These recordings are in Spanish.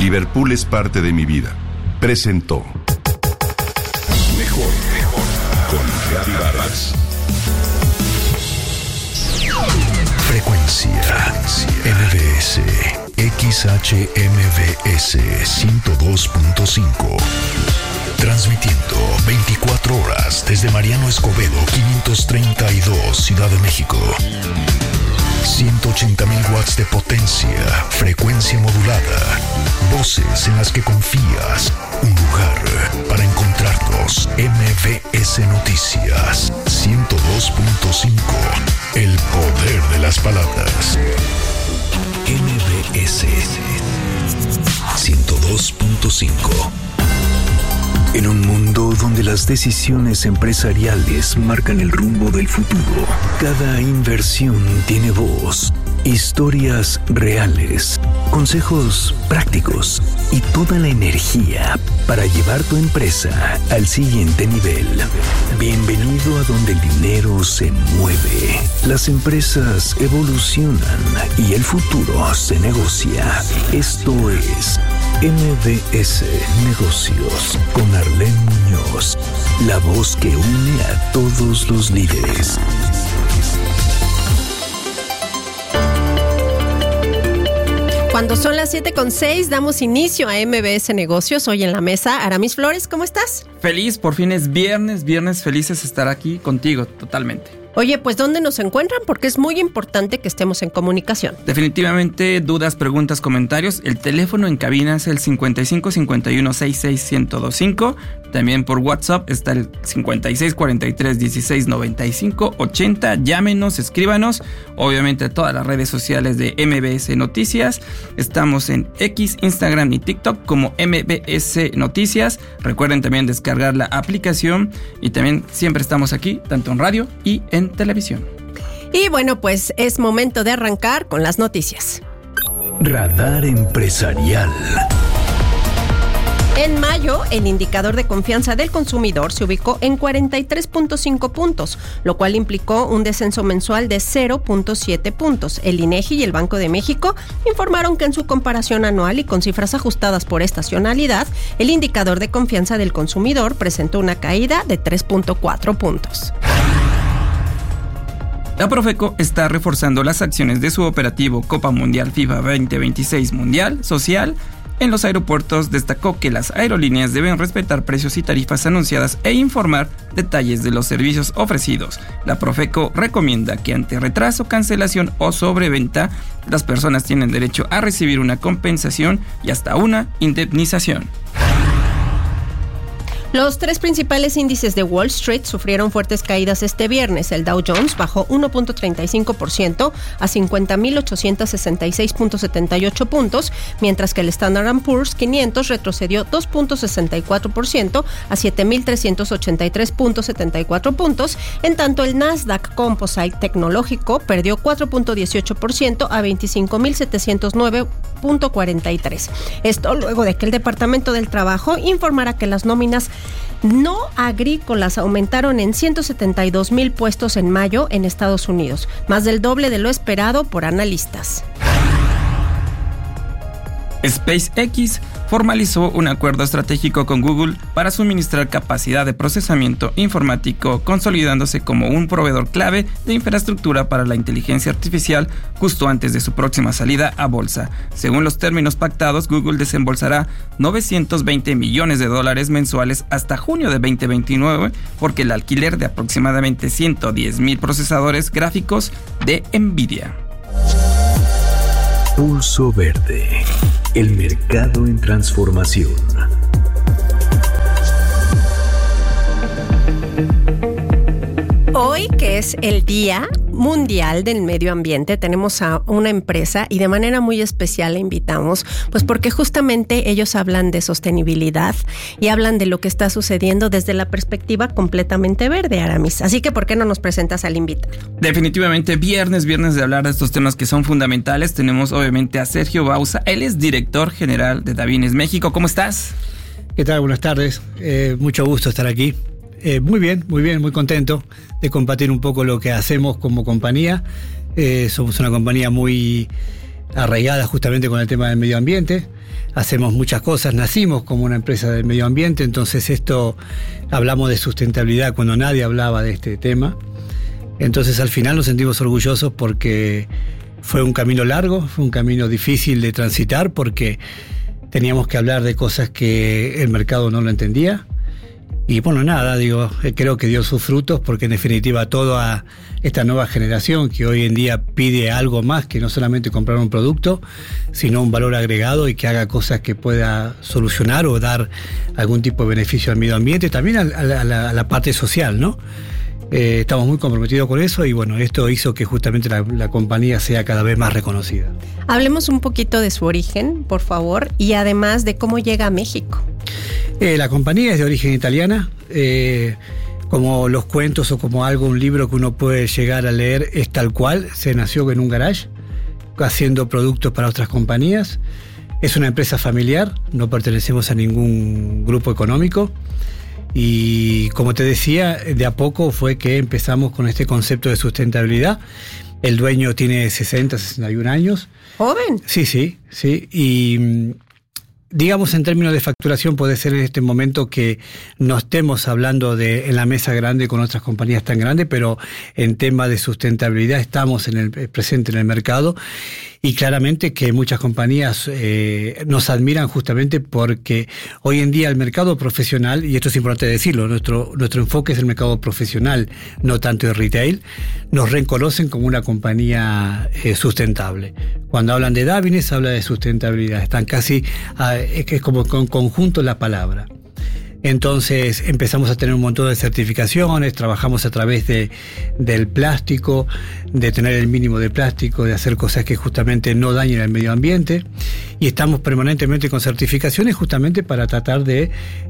Liverpool es parte de mi vida. Presentó Mejor con Gaby Vargas. Frecuencia MBS XHMBS 102.5. Transmitiendo 24 horas desde Mariano Escobedo 532, Ciudad de México. 180.000 watts de potencia, frecuencia modulada. Voces en las que confías. Un lugar para encontrarnos. MBS Noticias 102.5. El poder de las palabras. MBS 102.5. En un mundo donde las decisiones empresariales marcan el rumbo del futuro, cada inversión tiene voz, historias reales, consejos prácticos y toda la energía para llevar tu empresa al siguiente nivel. Bienvenido a donde el dinero se mueve, las empresas evolucionan y el futuro se negocia. Esto es MBS Negocios con Arlene Muñoz, la voz que une a todos los líderes. Cuando son las 7:06, damos inicio a MBS Negocios. Hoy en la mesa, Aramis Flores, ¿cómo estás? Feliz, por fin es viernes felices estar aquí contigo, totalmente. Oye, pues ¿dónde nos encuentran? Porque es muy importante que estemos en comunicación. Definitivamente, dudas, preguntas, comentarios. El teléfono en cabina es el 55 51 66 1025. También por WhatsApp está el 56 43 16 95 80. Llámenos, escríbanos. Obviamente todas las redes sociales de MBS Noticias. Estamos en X, Instagram y TikTok como MBS Noticias. Recuerden también descargar la aplicación. Y también siempre estamos aquí, tanto en radio y en televisión. Y bueno, pues es momento de arrancar con las noticias. Radar Empresarial. En mayo, el indicador de confianza del consumidor se ubicó en 43.5 puntos, lo cual implicó un descenso mensual de 0.7 puntos. El INEGI y el Banco de México informaron que en su comparación anual y con cifras ajustadas por estacionalidad, el indicador de confianza del consumidor presentó una caída de 3.4 puntos. La Profeco está reforzando las acciones de su operativo Copa Mundial FIFA 2026 Mundial Social. En los aeropuertos destacó que las aerolíneas deben respetar precios y tarifas anunciadas e informar detalles de los servicios ofrecidos. La Profeco recomienda que ante retraso, cancelación o sobreventa, las personas tienen derecho a recibir una compensación y hasta una indemnización. Los tres principales índices de Wall Street sufrieron fuertes caídas este viernes. El Dow Jones bajó 1.35% a 50.866.78 puntos, mientras que el Standard & Poor's 500 retrocedió 2.64% a 7.383.74 puntos. En tanto, el Nasdaq Composite Tecnológico perdió 4.18% a 25.709.43. Esto luego de que el Departamento del Trabajo informara que las nóminas no agrícolas aumentaron en 172,000 puestos en mayo en Estados Unidos, más del doble de lo esperado por analistas. SpaceX formalizó un acuerdo estratégico con Google para suministrar capacidad de procesamiento informático, consolidándose como un proveedor clave de infraestructura para la inteligencia artificial justo antes de su próxima salida a bolsa. Según los términos pactados, Google desembolsará $920 millones mensuales hasta junio de 2029 porque el alquiler de aproximadamente 110,000 procesadores gráficos de NVIDIA. Pulso Verde. El mercado en transformación. Hoy, que es el Día Mundial del Medio Ambiente, tenemos a una empresa y de manera muy especial la invitamos, pues porque justamente ellos hablan de sostenibilidad y hablan de lo que está sucediendo desde la perspectiva completamente verde, Aramis. Así que, ¿por qué no nos presentas al invitado? Definitivamente, viernes de hablar de estos temas que son fundamentales. Tenemos obviamente a Sergio Bauza, él es director general de Davines México. ¿Cómo estás? ¿Qué tal? Buenas tardes. Mucho gusto estar aquí. Muy bien, muy contento de compartir un poco lo que hacemos como compañía. Somos una compañía muy arraigada justamente con el tema del medio ambiente. Hacemos muchas cosas, nacimos como una empresa del medio ambiente, entonces hablamos de sustentabilidad cuando nadie hablaba de este tema. Entonces al final nos sentimos orgullosos porque fue un camino largo, fue un camino difícil de transitar porque teníamos que hablar de cosas que el mercado no lo entendía. Y bueno, creo que dio sus frutos porque en definitiva toda esta nueva generación que hoy en día pide algo más que no solamente comprar un producto, sino un valor agregado y que haga cosas que pueda solucionar o dar algún tipo de beneficio al medio ambiente, también a la parte social, ¿no? Estamos muy comprometidos con eso y bueno, esto hizo que justamente la compañía sea cada vez más reconocida. Hablemos un poquito de su origen, por favor, y además de cómo llega a México. La compañía es de origen italiana, como los cuentos o como un libro que uno puede llegar a leer es tal cual, se nació en un garage, haciendo productos para otras compañías. Es una empresa familiar, no pertenecemos a ningún grupo económico. Y como te decía, de a poco fue que empezamos con este concepto de sustentabilidad. El dueño tiene 61 años. ¿Joven? Sí. Y digamos, en términos de facturación puede ser en este momento que no estemos hablando en la mesa grande con otras compañías tan grandes, pero en tema de sustentabilidad estamos presente en el mercado. Y claramente que muchas compañías nos admiran justamente porque hoy en día el mercado profesional, y esto es importante decirlo, nuestro enfoque es el mercado profesional, no tanto el retail, nos reconocen como una compañía sustentable. Cuando hablan de Davines, habla de sustentabilidad, están casi, es como con conjunto la palabra. Entonces empezamos a tener un montón de certificaciones, trabajamos a través del plástico, de tener el mínimo de plástico, de hacer cosas que justamente no dañen el medio ambiente y estamos permanentemente con certificaciones justamente para tratar de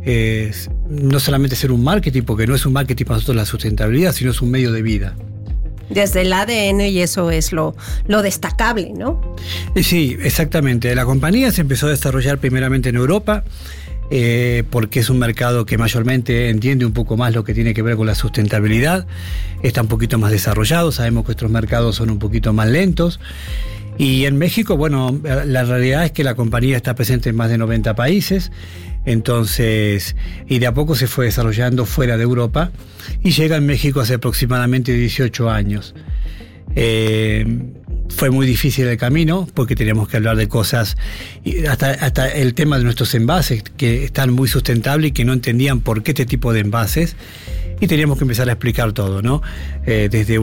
no solamente ser un marketing, porque no es un marketing para nosotros la sustentabilidad, sino es un medio de vida. Desde el ADN y eso es lo destacable, ¿no? Sí, exactamente. La compañía se empezó a desarrollar primeramente en Europa, porque es un mercado que mayormente entiende un poco más lo que tiene que ver con la sustentabilidad, está un poquito más desarrollado, sabemos que otros mercados son un poquito más lentos. Y en México, bueno, la realidad es que la compañía está presente en más de 90 países, entonces, y de a poco se fue desarrollando fuera de Europa y llega en México hace aproximadamente 18 años. Fue muy difícil el camino porque teníamos que hablar de cosas, hasta el tema de nuestros envases que están muy sustentables y que no entendían por qué este tipo de envases, y teníamos que empezar a explicar todo, ¿no? Desde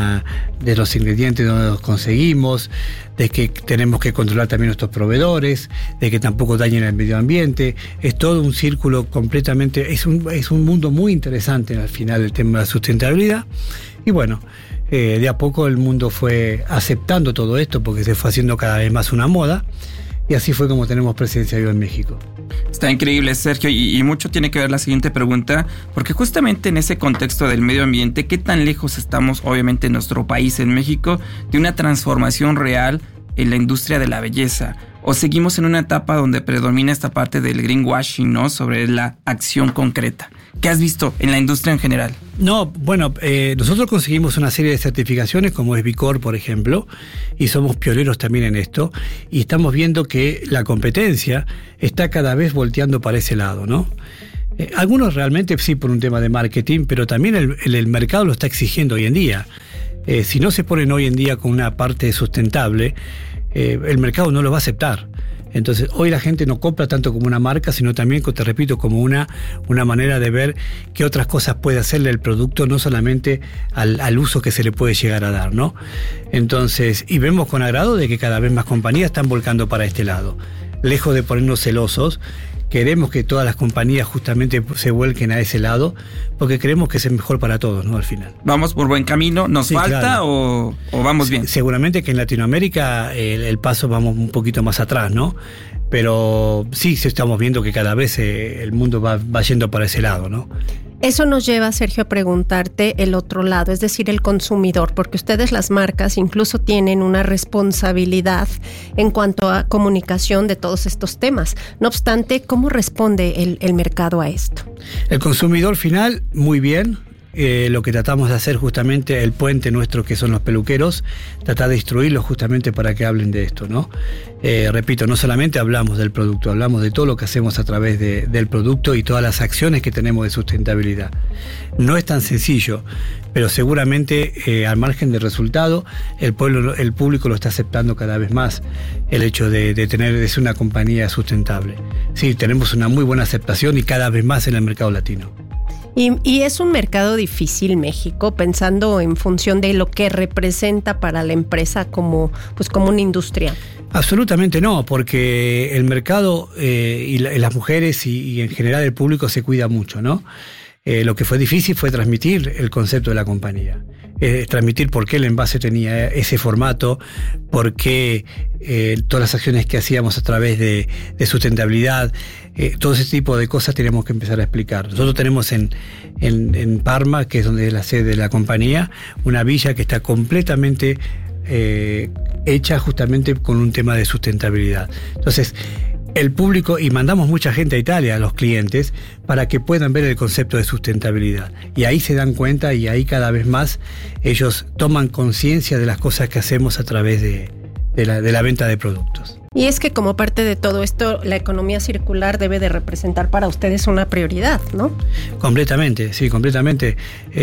de los ingredientes donde los conseguimos, de que tenemos que controlar también nuestros proveedores, de que tampoco dañen el medio ambiente. Es todo un círculo completamente, es un mundo muy interesante al final el tema de la sustentabilidad. Y bueno, de a poco el mundo fue aceptando todo esto porque se fue haciendo cada vez más una moda y así fue como tenemos presencia hoy en México. Está increíble, Sergio, y mucho tiene que ver la siguiente pregunta, porque justamente en ese contexto del medio ambiente, ¿qué tan lejos estamos, obviamente, en nuestro país, en México, de una transformación real en la industria de la belleza? ¿O seguimos en una etapa donde predomina esta parte del greenwashing, ¿no?, sobre la acción concreta? ¿Qué has visto en la industria en general? No, bueno, nosotros conseguimos una serie de certificaciones como es B Corp, por ejemplo, y somos pioneros también en esto, y estamos viendo que la competencia está cada vez volteando para ese lado, ¿no? Algunos realmente sí por un tema de marketing, pero también el mercado lo está exigiendo hoy en día. Si no se ponen hoy en día con una parte sustentable, el mercado no lo va a aceptar. Entonces, hoy la gente no compra tanto como una marca, sino también, te repito, como una manera de ver qué otras cosas puede hacerle el producto, no solamente al uso que se le puede llegar a dar, ¿no? Entonces, y vemos con agrado de que cada vez más compañías están volcando para este lado. Lejos de ponernos celosos, queremos que todas las compañías justamente se vuelquen a ese lado, porque creemos que es mejor para todos, ¿no? Al final. ¿Vamos por buen camino? ¿Nos falta claro. o vamos bien? Seguramente que en Latinoamérica el paso vamos un poquito más atrás, ¿no? Pero sí estamos viendo que cada vez el mundo va yendo para ese lado, ¿no? Eso nos lleva, Sergio, a preguntarte el otro lado, es decir, el consumidor, porque ustedes, las marcas, incluso tienen una responsabilidad en cuanto a comunicación de todos estos temas. No obstante, ¿cómo responde el mercado a esto? El consumidor final, muy bien. lo que tratamos de hacer justamente, el puente nuestro que son los peluqueros, tratar de instruirlos justamente para que hablen de esto, ¿no? Repito, no solamente hablamos del producto, hablamos de todo lo que hacemos a través del producto y todas las acciones que tenemos de sustentabilidad. No es tan sencillo, pero seguramente al margen del resultado, el público lo está aceptando cada vez más, el hecho de ser una compañía sustentable. Sí, tenemos una muy buena aceptación y cada vez más en el mercado latino. Y es un mercado difícil México, pensando en función de lo que representa para la empresa como una industria. Absolutamente no, porque el mercado y las mujeres y en general el público se cuida mucho, ¿no? Lo que fue difícil fue transmitir el concepto de la compañía, transmitir por qué el envase tenía ese formato, por qué todas las acciones que hacíamos a través de sustentabilidad, todo ese tipo de cosas tenemos que empezar a explicar. Nosotros tenemos en Parma, que es donde es la sede de la compañía, una villa que está completamente hecha justamente con un tema de sustentabilidad. Entonces, el público, y mandamos mucha gente a Italia, a los clientes, para que puedan ver el concepto de sustentabilidad. Y ahí se dan cuenta y ahí cada vez más ellos toman conciencia de las cosas que hacemos a través de la venta de productos. Y es que como parte de todo esto, la economía circular debe de representar para ustedes una prioridad, ¿no? Completamente, sí, completamente.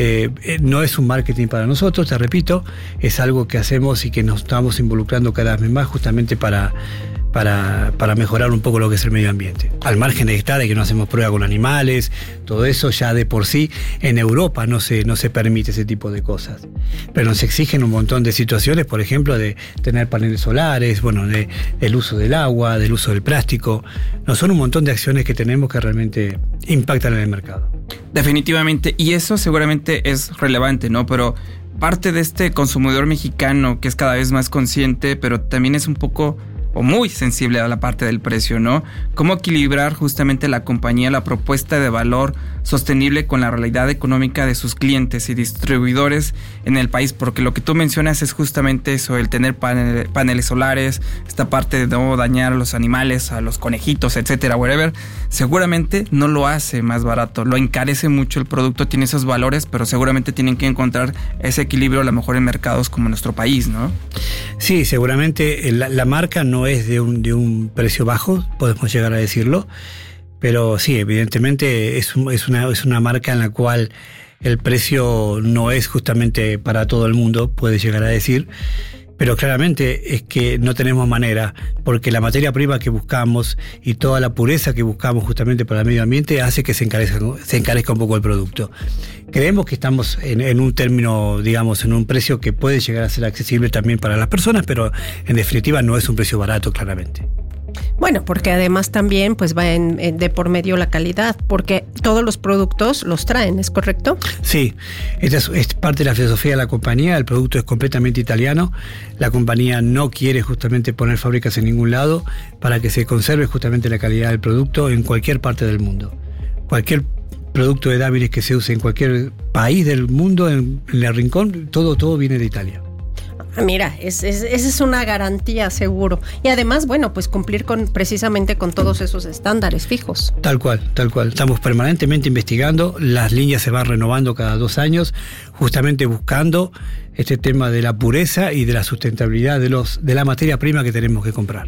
No es un marketing para nosotros, te repito, es algo que hacemos y que nos estamos involucrando cada vez más justamente para mejorar un poco lo que es el medio ambiente. Al margen de estar, de que no hacemos prueba con animales, todo eso ya de por sí, en Europa no se permite ese tipo de cosas. Pero nos exigen un montón de situaciones, por ejemplo, de tener paneles solares, del uso del agua, del uso del plástico. No, son un montón de acciones que tenemos que realmente impactan en el mercado. Definitivamente, y eso seguramente es relevante, ¿no? Pero parte de este consumidor mexicano que es cada vez más consciente, pero también es un poco o muy sensible a la parte del precio, ¿no? ¿Cómo equilibrar justamente la compañía, la propuesta de valor sostenible con la realidad económica de sus clientes y distribuidores en el país? Porque lo que tú mencionas es justamente eso, el tener paneles solares, esta parte de no dañar a los animales, a los conejitos, etcétera, whatever, seguramente no lo hace más barato, lo encarece mucho el producto, tiene esos valores, pero seguramente tienen que encontrar ese equilibrio a lo mejor en mercados como nuestro país, ¿no? Sí, seguramente la marca no es de un precio bajo, podemos llegar a decirlo, pero sí, evidentemente es una marca en la cual el precio no es justamente para todo el mundo, puede llegar a decir, pero claramente es que no tenemos manera, porque la materia prima que buscamos y toda la pureza que buscamos justamente para el medio ambiente hace que se encarezca un poco el producto. Creemos que estamos en un término, digamos, en un precio que puede llegar a ser accesible también para las personas, pero en definitiva no es un precio barato, claramente. Bueno, porque además también pues va de por medio la calidad, porque todos los productos los traen, ¿es correcto? Sí, esta es parte de la filosofía de la compañía, el producto es completamente italiano, la compañía no quiere justamente poner fábricas en ningún lado para que se conserve justamente la calidad del producto en cualquier parte del mundo. Cualquier producto de Dáviles que se use en cualquier país del mundo, en el rincón, todo viene de Italia. Mira, esa es una garantía seguro. Y además, bueno, pues cumplir precisamente con todos esos estándares fijos. Tal cual. Estamos permanentemente investigando, las líneas se van renovando cada 2 años, justamente buscando este tema de la pureza y de la sustentabilidad de la materia prima que tenemos que comprar.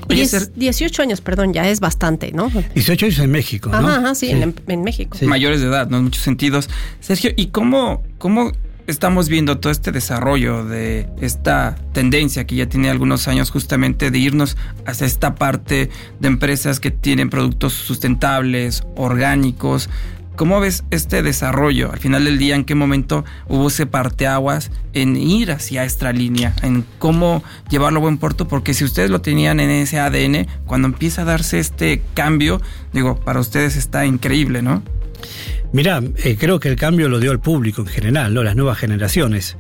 18 años, perdón, ya es bastante, ¿no? 18 años en México, ¿no? Ajá, sí. En México. Sí. Mayores de edad, ¿no? En muchos sentidos. Sergio, ¿y cómo estamos viendo todo este desarrollo de esta tendencia que ya tiene algunos años justamente de irnos hacia esta parte de empresas que tienen productos sustentables, orgánicos? ¿Cómo ves este desarrollo? Al final del día, ¿en qué momento hubo ese parteaguas en ir hacia esta línea? En cómo llevarlo a buen puerto, porque si ustedes lo tenían en ese ADN, cuando empieza a darse este cambio, para ustedes está increíble, ¿no? Mira, creo que el cambio lo dio el público en general, ¿no? Las nuevas generaciones.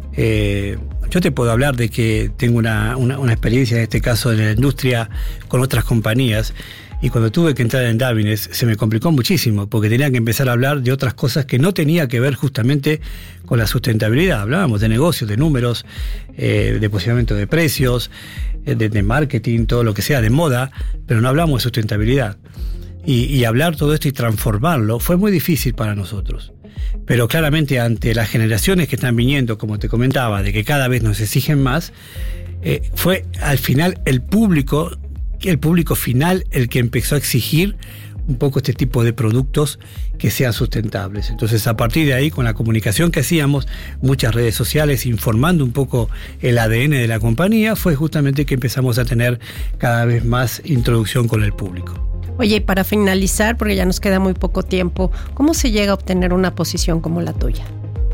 Yo te puedo hablar de que tengo una experiencia, en este caso, en la industria con otras compañías, y cuando tuve que entrar en Dáviles se me complicó muchísimo, porque tenía que empezar a hablar de otras cosas que no tenía que ver justamente con la sustentabilidad. Hablábamos de negocios, de números, de posicionamiento de precios, de marketing, todo lo que sea, de moda, pero no hablamos de sustentabilidad. Y hablar todo esto y transformarlo fue muy difícil para nosotros. Pero claramente ante las generaciones que están viniendo, como te comentaba, de que cada vez nos exigen más, fue al final el público final el que empezó a exigir un poco este tipo de productos que sean sustentables. Entonces, a partir de ahí, con la comunicación que hacíamos, muchas redes sociales informando un poco el ADN de la compañía, fue justamente que empezamos a tener cada vez más introducción con el público. Oye, y para finalizar, porque ya nos queda muy poco tiempo, ¿cómo se llega a obtener una posición como la tuya?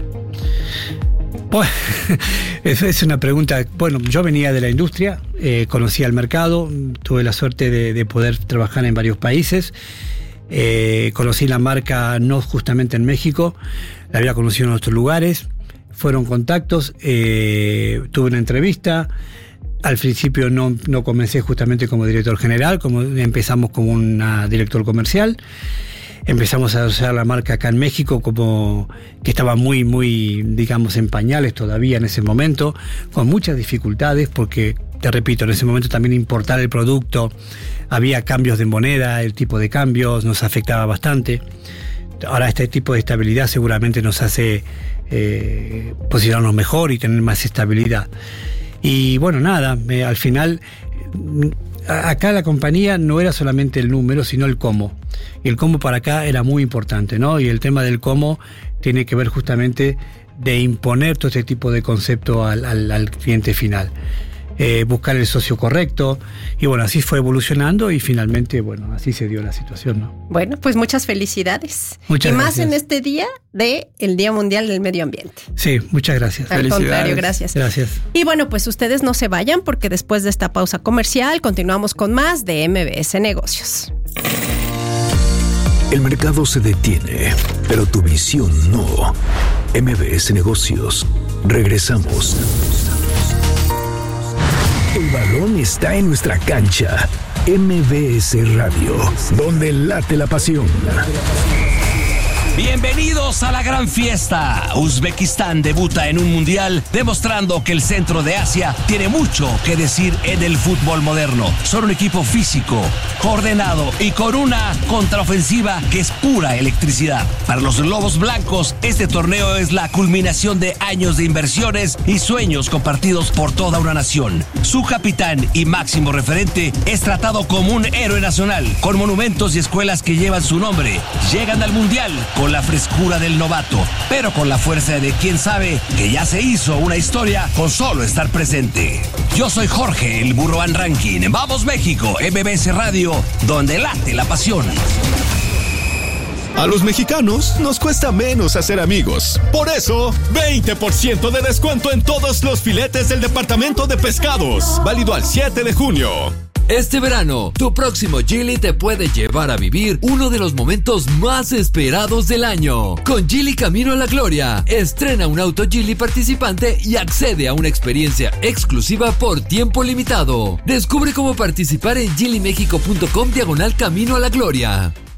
Pues, es una pregunta. Bueno, yo venía de la industria, conocía el mercado, tuve la suerte de poder trabajar en varios países. Conocí la marca no justamente en México, la había conocido en otros lugares. Fueron contactos, tuve una entrevista. Al principio no comencé justamente como director general, empezamos como un director comercial. Empezamos a usar la marca acá en México como que estaba muy, digamos, en pañales todavía en ese momento, con muchas dificultades porque, te repito, en ese momento también importar el producto, había cambios de moneda, el tipo de cambios nos afectaba bastante. Ahora este tipo de estabilidad seguramente nos hace posicionarnos mejor y tener más estabilidad. Y bueno, nada, al final acá la compañía no era solamente el número, sino el cómo. Y el cómo para acá era muy importante, ¿no? Y el tema del cómo tiene que ver justamente de imponer todo este tipo de concepto al cliente final. Buscar el socio correcto. Y bueno, así fue evolucionando y finalmente, bueno, así se dio la situación, ¿no? Bueno, pues muchas felicidades. Muchas gracias. Más en este día del Día Mundial del Medio Ambiente. Sí, muchas gracias. Al contrario, gracias. Gracias. Y bueno, pues ustedes no se vayan porque después de esta pausa comercial continuamos con más de MBS Negocios. El mercado se detiene, pero tu visión no. MBS Negocios. Regresamos. El balón está en nuestra cancha. MBS Radio, donde late la pasión. Bienvenidos a la gran fiesta. Uzbekistán debuta en un mundial demostrando que el centro de Asia tiene mucho que decir en el fútbol moderno. Son un equipo físico, ordenado y con una contraofensiva que es pura electricidad. Para los Lobos Blancos, este torneo es la culminación de años de inversiones y sueños compartidos por toda una nación. Su capitán y máximo referente es tratado como un héroe nacional, con monumentos y escuelas que llevan su nombre. Llegan al mundial con la frescura del novato, pero con la fuerza de quien sabe que ya se hizo una historia con solo estar presente. Yo soy Jorge, el Burro Van Rankin. Vamos México, MBS Radio, donde late la pasión. A los mexicanos nos cuesta menos hacer amigos. Por eso, 20% de descuento en todos los filetes del departamento de pescados. Válido al 7 de junio. Este verano, tu próximo Geely te puede llevar a vivir uno de los momentos más esperados del año. Con Geely Camino a la Gloria, estrena un auto Geely participante y accede a una experiencia exclusiva por tiempo limitado. Descubre cómo participar en geelymexico.com/Camino a la Gloria.